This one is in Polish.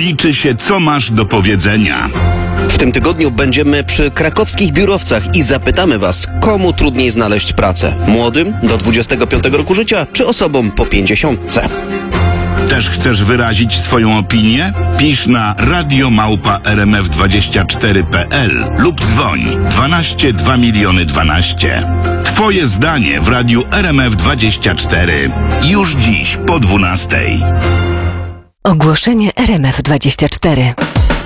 liczy się, co masz do powiedzenia. W tym tygodniu będziemy przy krakowskich biurowcach i zapytamy Was, komu trudniej znaleźć pracę? Młodym do 25 roku życia, czy osobom po 50? Też chcesz wyrazić swoją opinię? Pisz na radiomałpa.rmf24.pl lub dzwoń 12 2 miliony 12. Twoje zdanie w radiu RMF24. Już dziś po 12. Ogłoszenie RMF24.